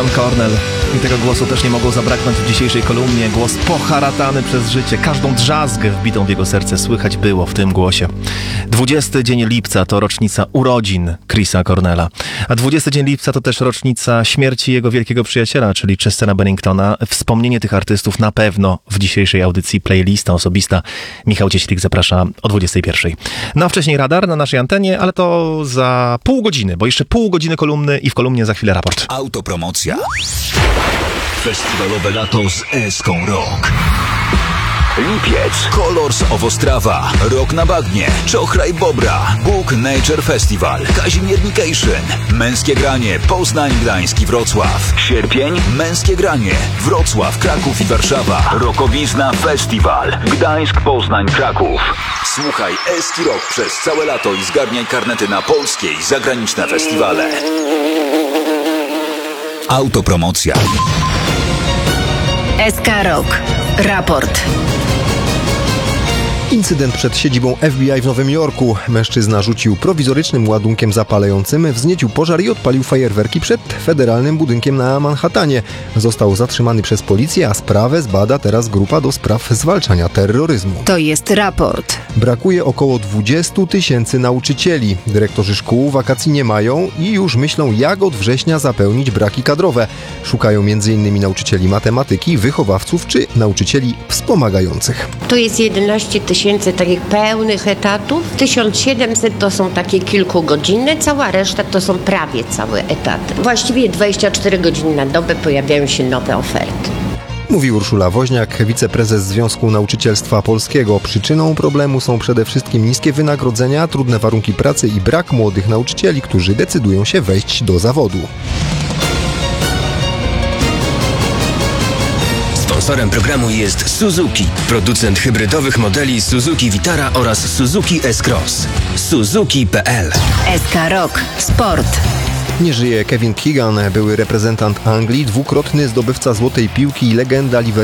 Sean Cornell. I tego głosu też nie mogło zabraknąć w dzisiejszej kolumnie. Głos poharatany przez życie. Każdą drzazgę wbitą w jego serce słychać było w tym głosie. 20 dzień lipca to rocznica urodzin Chrisa Cornella. A 20 dzień lipca to też rocznica śmierci jego wielkiego przyjaciela, czyli Chestera Benningtona. Wspomnienie tych artystów na pewno w dzisiejszej audycji Playlista Osobista. Michał Cieślik zaprasza o 21. No a wcześniej radar na naszej antenie, ale to za pół godziny, bo jeszcze pół godziny kolumny i w kolumnie za chwilę raport. Autopromocja. Festiwalowe lato z Eską Rock. Lipiec, Colors of Ostrawa, Rock na Bagnie, Czochraj Bobra, Bóg Nature Festival, Kazimiernication, Męskie Granie, Poznań, Gdańsk i Wrocław. Sierpień, Męskie Granie, Wrocław, Kraków i Warszawa, Rokowizna Festival, Gdańsk, Poznań, Kraków. Słuchaj Eski Rock przez całe lato i zgarniaj karnety na polskie i zagraniczne festiwale. Autopromocja. SK Rock. Raport. Incydent przed siedzibą FBI w Nowym Jorku. Mężczyzna rzucił prowizorycznym ładunkiem zapalającym, wzniecił pożar i odpalił fajerwerki przed federalnym budynkiem na Manhattanie. Został zatrzymany przez policję, a sprawę zbada teraz grupa do spraw zwalczania terroryzmu. To jest raport. Brakuje około 20 000 nauczycieli. Dyrektorzy szkół wakacji nie mają i już myślą, jak od września zapełnić braki kadrowe. Szukają m.in. nauczycieli matematyki, wychowawców czy nauczycieli wspomagających. To jest 11 000 takich pełnych etatów. 1700 to są takie kilkugodzinne, cała reszta to są prawie całe etaty. Właściwie 24 godziny na dobę pojawiają się nowe oferty. Mówi Urszula Woźniak, wiceprezes Związku Nauczycielstwa Polskiego. Przyczyną problemu są przede wszystkim niskie wynagrodzenia, trudne warunki pracy i brak młodych nauczycieli, którzy decydują się wejść do zawodu. Sponsorem programu jest Suzuki, producent hybrydowych modeli Suzuki Vitara oraz Suzuki S-Cross. Suzuki.pl. SK Rock. Sport. Nie żyje Kevin Keegan, były reprezentant Anglii, dwukrotny zdobywca złotej piłki i legenda Liverpoolu.